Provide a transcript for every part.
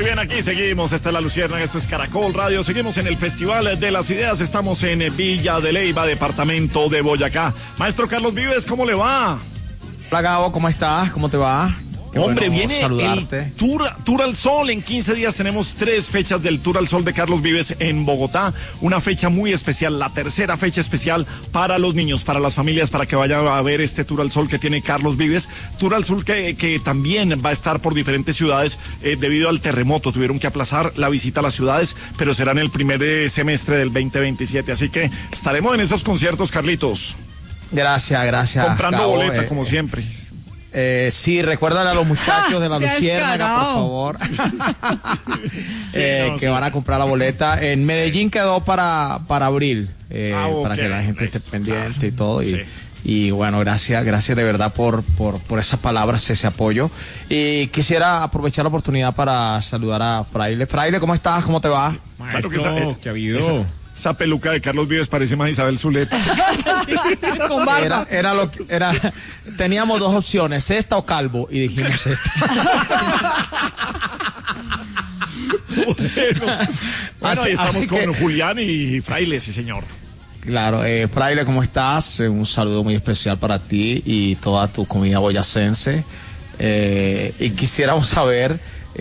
bien, aquí seguimos. Esta es La Luciérnaga, esto es Caracol Radio. Seguimos en el Festival de las Ideas. Estamos en Villa de Leyva, departamento de Boyacá. Maestro Carlos Vives, ¿cómo le va? Hola Gabo, ¿cómo estás? ¿Cómo te va? Hombre, viene el Tour al Sol. En 15 días tenemos 3 fechas del Tour al Sol de Carlos Vives en Bogotá. Una fecha muy especial, la tercera fecha especial para los niños, para las familias, para que vayan a ver este Tour al Sol que tiene Carlos Vives. Tour al Sol que también va a estar por diferentes ciudades debido al terremoto. Tuvieron que aplazar la visita a las ciudades, pero será en el primer semestre del 2027. Así que estaremos en esos conciertos, Carlitos. Gracias. Comprando Gabo, boleta, como siempre. Sí, recuerdan a los muchachos de La Luciérnaga, por favor, que van a comprar la boleta. En Medellín quedó para abril, para que la gente esté pendiente y todo. Y bueno, gracias de verdad por esas palabras, ese apoyo. Y quisiera aprovechar la oportunidad para saludar a Fraile. Fraile, ¿cómo estás? ¿Cómo te va? Maestro, ¿qué ha habido? Esa peluca de Carlos Vives parece más Isabel Zuleta. Con barba. Era, teníamos 2 opciones, esta o calvo, y dijimos esta. Bueno, ahí estamos con Julián y Fraile, sí señor. Claro, Fraile, ¿cómo estás? Un saludo muy especial para ti y toda tu comunidad boyacense. Y quisiéramos saber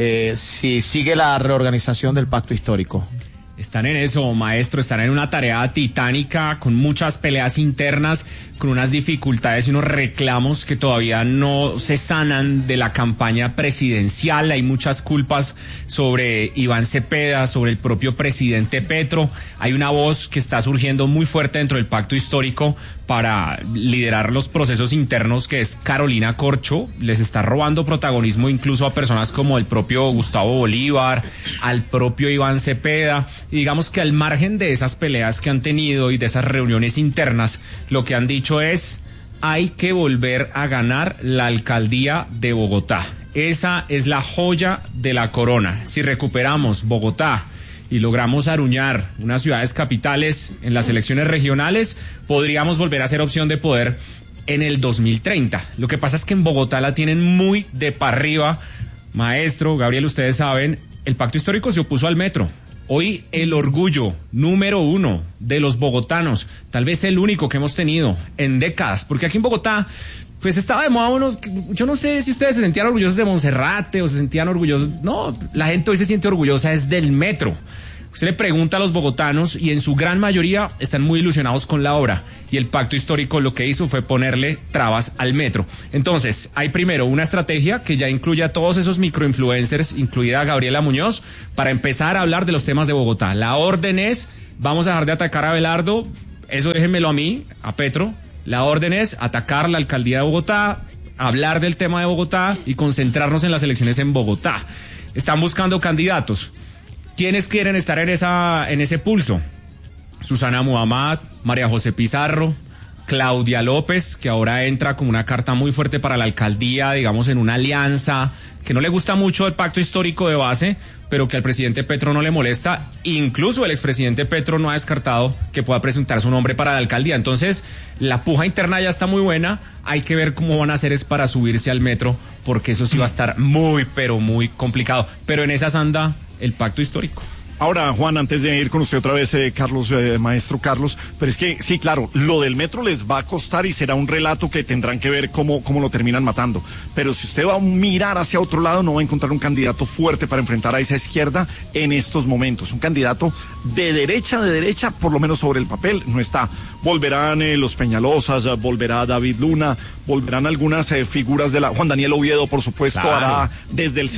si sigue la reorganización del pacto histórico. Están en eso, maestro, están en una tarea titánica, con muchas peleas internas, con unas dificultades y unos reclamos que todavía no se sanan de la campaña presidencial. Hay muchas culpas sobre Iván Cepeda, sobre el propio presidente Petro. Hay una voz que está surgiendo muy fuerte dentro del pacto histórico para liderar los procesos internos, que es Carolina Corcho. Les está robando protagonismo incluso a personas como el propio Gustavo Bolívar, al propio Iván Cepeda. Y digamos que al margen de esas peleas que han tenido y de esas reuniones internas, lo que han dicho es: hay que volver a ganar la alcaldía de Bogotá. Esa es la joya de la corona. Si recuperamos Bogotá y logramos aruñar unas ciudades capitales en las elecciones regionales, podríamos volver a ser opción de poder en el 2030. Lo que pasa es que en Bogotá la tienen muy de para arriba. Maestro, Gabriel, ustedes saben, el pacto histórico se opuso al metro. Hoy el orgullo número 1 de los bogotanos, tal vez el único que hemos tenido en décadas, porque aquí en Bogotá pues estaba de moda uno, yo no sé si ustedes se sentían orgullosos de Monserrate o se sentían orgullosos. No, la gente hoy se siente orgullosa es del metro. Usted le pregunta a los bogotanos y en su gran mayoría están muy ilusionados con la obra, y el pacto histórico lo que hizo fue ponerle trabas al metro. Entonces, hay primero una estrategia que ya incluye a todos esos microinfluencers, incluida a Gabriela Muñoz, para empezar a hablar de los temas de Bogotá. La orden es: vamos a dejar de atacar a Abelardo, eso déjenmelo a mí, a Petro. La orden es atacar la alcaldía de Bogotá, hablar del tema de Bogotá y concentrarnos en las elecciones en Bogotá. Están buscando candidatos. ¿Quiénes quieren estar en ese pulso? Susana Muhammad, María José Pizarro, Claudia López, que ahora entra como una carta muy fuerte para la alcaldía, digamos en una alianza que no le gusta mucho el pacto histórico de base, pero que al presidente Petro no le molesta. Incluso el expresidente Petro no ha descartado que pueda presentar su nombre para la alcaldía. Entonces, la puja interna ya está muy buena. Hay que ver cómo van a hacer es para subirse al metro, porque eso sí va a estar muy, pero muy complicado. Pero en esas anda el pacto histórico. Ahora, Juan, antes de ir con usted otra vez, Carlos, maestro Carlos, pero es que, sí, claro, lo del metro les va a costar y será un relato que tendrán que ver cómo lo terminan matando. Pero si usted va a mirar hacia otro lado, no va a encontrar un candidato fuerte para enfrentar a esa izquierda en estos momentos. Un candidato de derecha, por lo menos sobre el papel, no está. Volverán los Peñalosas, volverá David Luna, volverán algunas figuras de Juan Daniel Oviedo, por supuesto, claro, hará desde el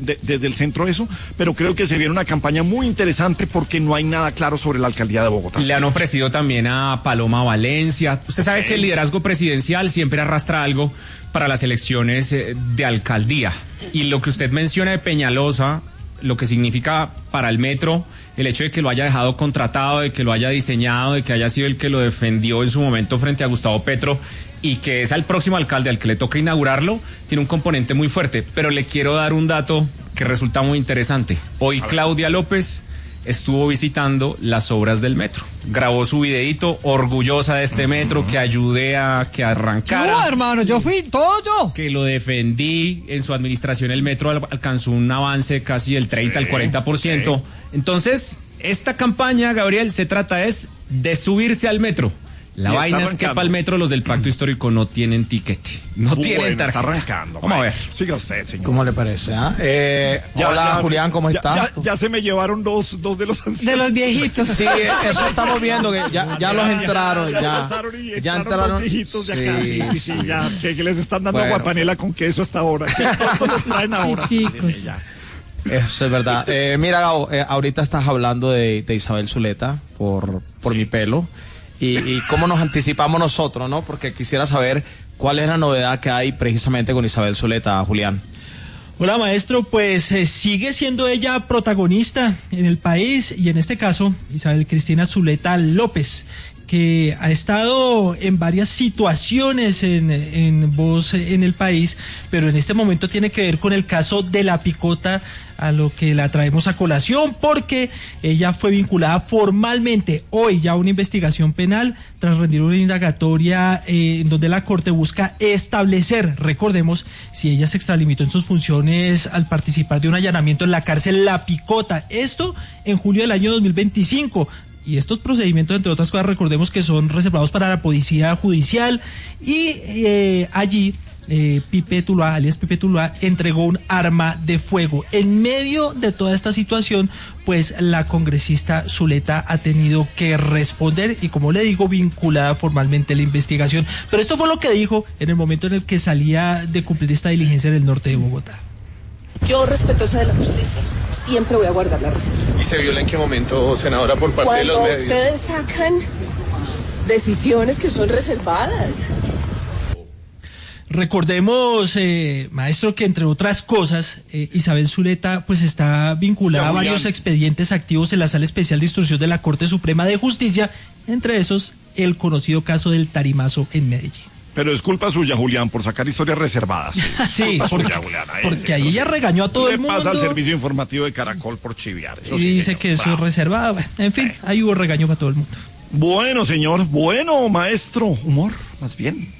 centro eso, pero creo que se viene una campaña muy interesante porque no hay nada claro sobre la alcaldía de Bogotá. Le han ofrecido también a Paloma Valencia. Usted sabe que el liderazgo presidencial siempre arrastra algo para las elecciones de alcaldía. Y lo que usted menciona de Peñalosa, lo que significa para el metro, el hecho de que lo haya dejado contratado, de que lo haya diseñado, de que haya sido el que lo defendió en su momento frente a Gustavo Petro, y que es al próximo alcalde al que le toca inaugurarlo, tiene un componente muy fuerte. Pero le quiero dar un dato que resulta muy interesante. Hoy Claudia López estuvo visitando las obras del metro. Grabó su videíto, orgullosa de este metro, que ayudé a que arrancara. No, hermano, yo fui todo yo. Que lo defendí. En su administración el metro alcanzó un avance casi del 30 al 40%. Entonces, esta campaña, Gabriel, se trata de subirse al metro. La vaina es que para el metro los del Pacto Histórico no tienen tiquete, no tienen tarjeta. Está arrancando. Vamos a ver. Siga usted, señor. ¿Cómo le parece? Hola, Julián, ¿cómo está? Ya se me llevaron dos de los ancianos. De los viejitos. Sí, eso estamos viendo, que ya los entraron. Ya entraron. Los viejitos de acá. Sí, ya. Que les están dando aguapanela con queso hasta ahora. Que pronto los traen ahora. Sí, ya. Eso es verdad. Mira, Gabo, ahorita estás hablando de Isabel Zuleta por mi pelo. Y cómo nos anticipamos nosotros, ¿no? Porque quisiera saber cuál es la novedad que hay precisamente con Isabel Zuleta, Julián. Hola, maestro, pues sigue siendo ella protagonista en el país, y en este caso Isabel Cristina Zuleta López, que ha estado en varias situaciones en Voz en el país, pero en este momento tiene que ver con el caso de La Picota, a lo que la traemos a colación, porque ella fue vinculada formalmente hoy ya a una investigación penal tras rendir una indagatoria en donde la Corte busca establecer, recordemos, si ella se extralimitó en sus funciones al participar de un allanamiento en la cárcel La Picota, esto en julio del año 2025. Y estos procedimientos, entre otras cosas, recordemos que son reservados para la policía judicial, y allí Pipe Tuluá, alias Pipe Tuluá, entregó un arma de fuego. En medio de toda esta situación, pues la congresista Zuleta ha tenido que responder y, como le digo, vinculada formalmente a la investigación. Pero esto fue lo que dijo en el momento en el que salía de cumplir esta diligencia en el norte de Bogotá. Yo, respetuosa de la justicia, siempre voy a guardar la reserva. ¿Y se viola en qué momento, senadora, por parte de los medios? Cuando ustedes sacan decisiones que son reservadas. Recordemos, maestro, que entre otras cosas, Isabel Zuleta pues está vinculada a varios expedientes activos en la Sala Especial de Instrucción de la Corte Suprema de Justicia, entre esos el conocido caso del Tarimazo en Medellín. Pero es culpa suya, Julián, por sacar historias reservadas. Sí, porque ahí ella regañó a todo el mundo. Pasa al servicio informativo de Caracol por chiviar. Eso y dice que eso es reservado. Bueno, en fin, ahí hubo regaño para todo el mundo. Bueno, señor. Bueno, maestro. Humor, más bien.